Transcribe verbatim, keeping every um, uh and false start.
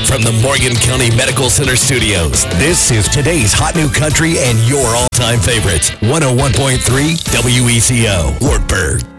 From the Morgan County Medical Center studios, this is today's hot new country and your all-time favorites. one oh one point three W E C O, Wartburg.